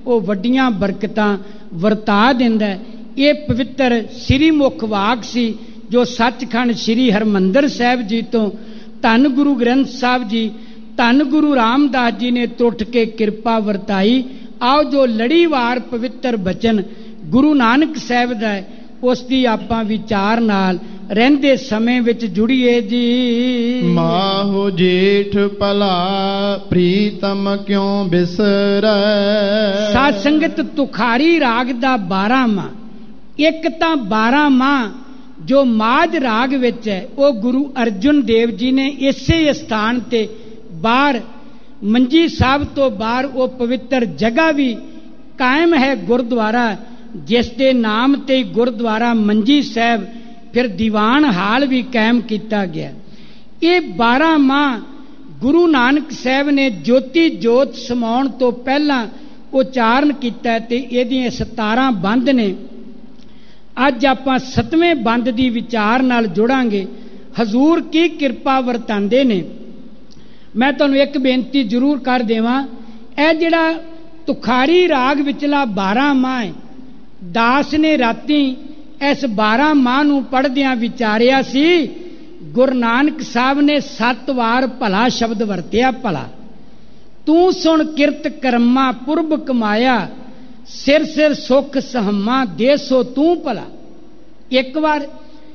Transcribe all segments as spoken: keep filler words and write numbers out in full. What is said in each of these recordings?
ਉਹ ਵੱਡੀਆਂ ਬਰਕਤਾਂ ਵਰਤਾ ਦਿੰਦਾ ਹੈ। ਇਹ ਪਵਿੱਤਰ ਸ੍ਰੀ ਮੁਖ ਵਾਕ ਸੀ ਜੋ ਸੱਚਖੰਡ ਸ੍ਰੀ ਹਰਿਮੰਦਰ ਸਾਹਿਬ ਜੀ ਤੋਂ ਧੰਨ ਗੁਰੂ ਗ੍ਰੰਥ ਸਾਹਿਬ ਜੀ, ਧੰਨ ਗੁਰੂ ਰਾਮਦਾਸ ਜੀ ਨੇ ਟੁੱਟ ਕੇ ਕਿਰਪਾ ਵਰਤਾਈ। ਆਓ ਜੋ ਲੜੀਵਾਰ ਪਵਿੱਤਰ ਬਚਨ ਗੁਰੂ ਨਾਨਕ ਸਾਹਿਬ ਦਾ ਹੈ, ਉਸ ਦੀ ਆਪਾਂ ਵਿਚਾਰ ਨਾਲ ਰਹਿੰਦੇ ਸਮੇਂ ਵਿੱਚ ਜੁੜੀਏ ਜੀ। ਮਾਹੋ ਜੇਠ ਭਲਾ ਪ੍ਰੀਤਮ ਕਿਉਂ ਬਿਸਰੈ। ਸਾਧ ਸੰਗਤ ਤੁਖਾਰੀ ਰਾਗ ਦਾ ਬਾਰਾਂਮਾਹ, ਇੱਕ ਤਾਂ ਬਾਰਾਂਮਾਹ ਜੋ ਮਾਝ ਰਾਗ ਵਿੱਚ ਹੈ, ਉਹ ਗੁਰੂ ਅਰਜਨ ਦੇਵ ਜੀ ਨੇ ਇਸੇ ਸਥਾਨ ਤੇ ਬਾਹਰ ਮੰਜੀ ਸਾਹਿਬ ਤੋਂ ਬਾਹਰ ਉਹ ਪਵਿੱਤਰ ਜਗ੍ਹਾ ਵੀ ਕਾਇਮ ਹੈ ਗੁਰਦੁਆਰਾ, ਜਿਸ ਦੇ ਨਾਮ ਤੇ ਗੁਰਦੁਆਰਾ ਮੰਜੀ ਸਾਹਿਬ, ਫਿਰ ਦੀਵਾਨ ਹਾਲ ਵੀ ਕਾਇਮ ਕੀਤਾ ਗਿਆ। ਇਹ ਬਾਰਾਂਮਾਹ ਗੁਰੂ ਨਾਨਕ ਸਾਹਿਬ ਨੇ ਜੋਤੀ ਜੋਤ ਸਮਾਉਣ ਤੋਂ ਪਹਿਲਾਂ ਉਚਾਰਨ ਕੀਤਾ ਤੇ ਇਹਦੀਆਂ ਸਤਾਰਾਂ ਬੰਦ ਨੇ। ਅੱਜ ਆਪਾਂ ਸਤਵੇਂ ਬੰਦ ਦੀ ਵਿਚਾਰ ਨਾਲ ਜੁੜਾਂਗੇ। ਹਜ਼ੂਰ ਕੀ ਕਿਰਪਾ ਵਰਤਾਂਦੇ ਨੇ। ਮੈਂ ਤੁਹਾਨੂੰ ਇੱਕ ਬੇਨਤੀ ਜ਼ਰੂਰ ਕਰ ਦੇਵਾਂ, ਇਹ ਜਿਹੜਾ ਤੁਖਾਰੀ ਰਾਗ ਵਿਚਲਾ ਬਾਰਾਂਮਾਹ ਹੈ, ਦਾਸ ਨੇ ਰਾਤੀ ਇਸ ਬਾਰਾਂਮਾਹ ਨੂੰ ਪੜ੍ਹਦਿਆਂ ਵਿਚਾਰਿਆ ਸੀ, ਗੁਰੂ ਨਾਨਕ ਸਾਹਿਬ ਨੇ ਸੱਤ ਵਾਰ ਭਲਾ ਸ਼ਬਦ ਵਰਤਿਆ। ਭਲਾ ਤੂੰ ਸੁਣ ਕਿਰਤ ਕਰਮਾ ਪੁਰਬ ਕਮਾਇਆ, ਸਿਰ ਸਿਰ ਸੁਖ ਸਹਮਾ ਦੇਸੋ ਤੂੰ ਭਲਾ। ਇੱਕ ਵਾਰ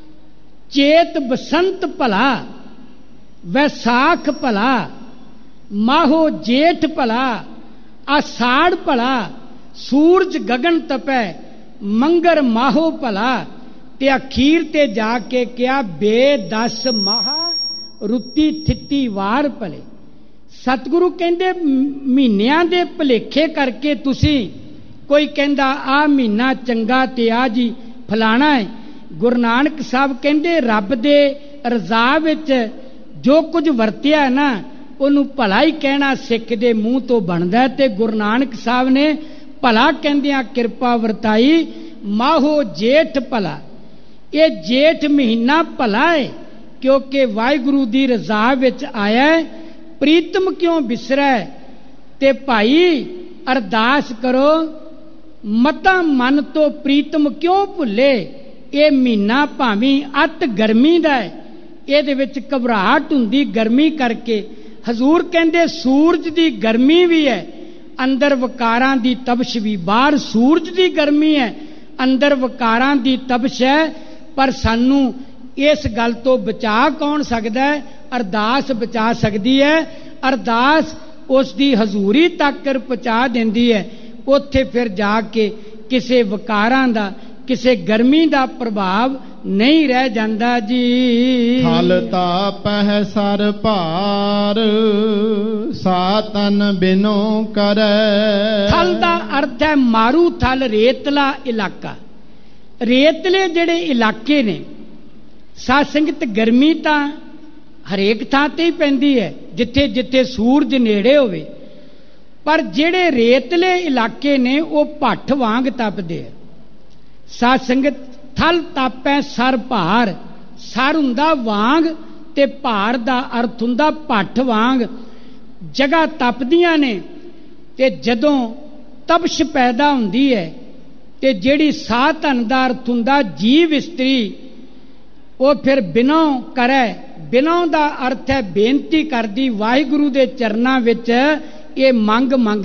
ਚੇਤ ਬਸੰਤ ਭਲਾ, ਵੈਸਾਖ ਭਲਾ, ਮਾਹੋ ਜੇਠ ਭਲਾ, ਆਸਾੜ ਭਲਾ, ਸੂਰਜ ਗਗਨ ਤਪੈ, ਮੰਗਰ ਮਾਹੋ ਭਲਾ, ਤੇ ਅਖੀਰ ਤੇ ਜਾ ਕੇ ਕਿਹਾ ਬੇ ਦਸ ਮਹਾ ਰੁੱਤੀ ਥਿੱਤੀ ਵਾਰ ਭਲੇ। ਸਤਿਗੁਰੂ ਕਹਿੰਦੇ ਮਹੀਨਿਆਂ ਦੇ ਭੁਲੇਖੇ ਕਰਕੇ ਤੁਸੀਂ, ਕੋਈ ਕਹਿੰਦਾ ਆ ਮਹੀਨਾ ਚੰਗਾ ਤੇ ਆ ਜੀ ਫਲਾਣਾ ਹੈ। ਗੁਰੂ ਨਾਨਕ ਸਾਹਿਬ ਕਹਿੰਦੇ ਰੱਬ ਦੇ ਰਜ਼ਾ ਵਿੱਚ ਜੋ ਕੁਝ ਵਰਤਿਆ ਹੈ ਨਾ, ਉਹਨੂੰ ਭਲਾ ਹੀ ਕਹਿਣਾ ਸਿੱਖ ਦੇ ਮੂੰਹ ਤੋਂ ਬਣਦਾ ਹੈ। ਤੇ ਗੁਰੂ ਨਾਨਕ ਸਾਹਿਬ ਨੇ ਭਲਾ ਕਹਿੰਦਿਆਂ ਕਿਰਪਾ ਵਰਤਾਈ। ਮਾਹੋ ਜੇਠ ਭਲਾ, ਇਹ ਜੇਠ ਮਹੀਨਾ ਭਲਾ ਹੈ ਕਿਉਂਕਿ ਵਾਹਿਗੁਰੂ ਦੀ ਰਜ਼ਾ ਵਿੱਚ ਆਇਆ। ਪ੍ਰੀਤਮ ਕਿਉਂ ਬਿਸਰੈ, ਤੇ ਭਾਈ ਅਰਦਾਸ ਕਰੋ ਮਤਾ ਮਨ ਤੋਂ ਪ੍ਰੀਤਮ ਕਿਉਂ ਭੁੱਲੇ। ਇਹ ਮਹੀਨਾ ਭਾਵੇਂ ਅਤ ਗਰਮੀ ਦਾ ਹੈ, ਇਹਦੇ ਵਿੱਚ ਘਬਰਾਹਟ ਹੁੰਦੀ ਗਰਮੀ ਕਰਕੇ। ਹਜ਼ੂਰ ਕਹਿੰਦੇ ਸੂਰਜ ਦੀ ਗਰਮੀ ਵੀ ਹੈ, ਅੰਦਰ ਵਕਾਰਾਂ ਦੀ ਤਪਸ਼ ਵੀ। ਬਾਹਰ ਸੂਰਜ ਦੀ ਗਰਮੀ ਹੈ, ਅੰਦਰ ਵਕਾਰਾਂ ਦੀ ਤਪਸ਼ ਹੈ। ਪਰ ਸਾਨੂੰ ਇਸ ਗੱਲ ਤੋਂ ਬਚਾ ਕੌਣ ਸਕਦਾ ਹੈ? ਅਰਦਾਸ ਬਚਾ ਸਕਦੀ ਹੈ। ਅਰਦਾਸ ਉਸ ਦੀ ਹਜ਼ੂਰੀ ਤੱਕ ਪਹੁੰਚਾ ਦਿੰਦੀ ਹੈ। ਉੱਥੇ ਫਿਰ ਜਾ ਕੇ ਕਿਸੇ ਵਕਾਰਾਂ ਦਾ, ਕਿਸੇ ਗਰਮੀ ਦਾ ਪ੍ਰਭਾਵ ਨਹੀਂ ਰਹਿ ਜਾਂਦਾ ਜੀ। ਥਲ ਤਾਪਹਿ ਸਰ ਭਾਰ, ਸਾਤਨ ਬਿਨੋ ਕਰੈ। ਥਲ ਦਾ ਅਰਥ ਹੈ ਮਾਰੂ ਥਲ, ਰੇਤਲਾ ਇਲਾਕਾ। ਰੇਤਲੇ ਜਿਹੜੇ ਇਲਾਕੇ ਨੇ, ਸਾਧ ਸੰਗਤ ਗਰਮੀ ਤਾਂ ਹਰੇਕ ਥਾਂ ਤੇ ਹੀ ਪੈਂਦੀ ਹੈ ਜਿੱਥੇ ਜਿੱਥੇ ਸੂਰਜ ਨੇੜੇ ਹੋਵੇ, ਪਰ ਜਿਹੜੇ ਰੇਤਲੇ ਇਲਾਕੇ ਨੇ ਉਹ ਭੱਠ ਵਾਂਗ ਤਪਦੇ ਆ। ਸਾਧ ਸੰਗਤ ਥਲ ਤਾਪੈ ਸਰ ਭਾਰ, ਸਰ ਹੁੰਦਾ ਵਾਂਗ ਤੇ ਭਾਰ ਦਾ ਅਰਥ ਹੁੰਦਾ ਭੱਠ ਵਾਂਗ। ਜਗ੍ਹਾ ਤਪਦੀਆਂ ਨੇ ਤੇ ਜਦੋਂ ਤਪਸ਼ ਪੈਦਾ ਹੁੰਦੀ ਹੈ ਤੇ ਜਿਹੜੀ ਸਾਹ ਧਨ ਦਾ ਅਰਥ ਹੁੰਦਾ ਜੀਵ ਇਸਤਰੀ, ਉਹ ਫਿਰ ਬਿਨੋ ਕਰੈ। ਬਿਨੋ ਦਾ ਅਰਥ ਹੈ ਬੇਨਤੀ ਕਰਦੀ, ਵਾਹਿਗੁਰੂ ਦੇ ਚਰਨਾਂ ਵਿੱਚ ਇਹ ਮੰਗ ਮੰਗ